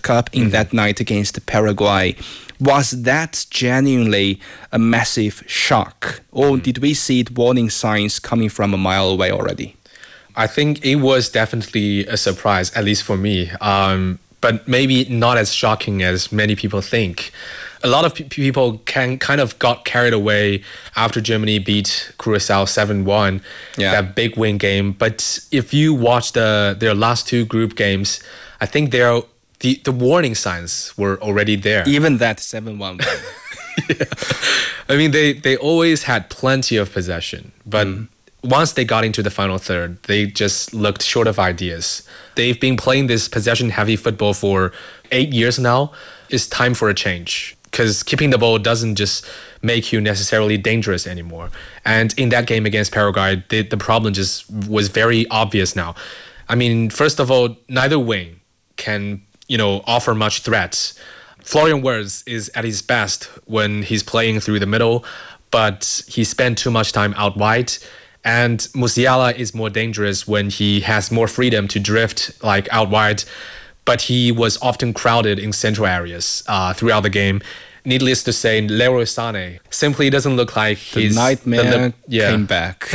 World Cup in that night against Paraguay. Was that genuinely a massive shock? Or did we see warning signs coming from a mile away already? I think it was definitely a surprise, at least for me. But maybe not as shocking as many people think. A lot of people kind of got carried away after Germany beat Curacao 7-1, that big win game. But if you watch their last two group games, I think the warning signs were already there. Even that 7-1. Yeah. I mean, they always had plenty of possession, but once they got into the final third, they just looked short of ideas. They've been playing this possession-heavy football for 8 years now. It's time for a change, because keeping the ball doesn't just make you necessarily dangerous anymore. And in that game against Paraguay, the problem just was very obvious now. I mean, first of all, neither wing can, offer much threat. Florian Wirtz is at his best when he's playing through the middle, but he spent too much time out wide. And Musiala is more dangerous when he has more freedom to drift out wide, but he was often crowded in central areas throughout the game. Needless to say, Leroy Sané simply doesn't look like the nightmare came back.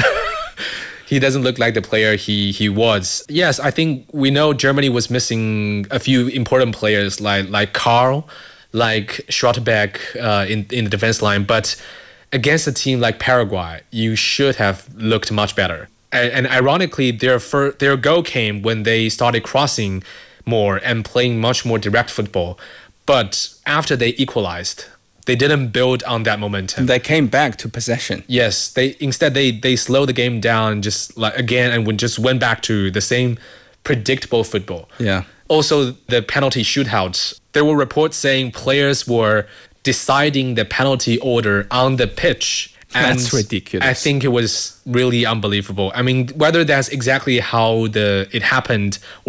He doesn't look like the player he was. Yes, I think we know Germany was missing a few important players like Karl, like Schlotterbeck in the defense line, but against a team like Paraguay, you should have looked much better. And ironically, their goal came when they started crossing more and playing much more direct football. But after they equalized, they didn't build on that momentum. They came back to possession. Yes, instead they slowed the game down again and just went back to the same predictable football. Yeah. Also, the penalty shootouts. There were reports saying players were deciding the penalty order on the pitch. And that's ridiculous. I think it was really unbelievable. I mean, whether that's exactly how it happened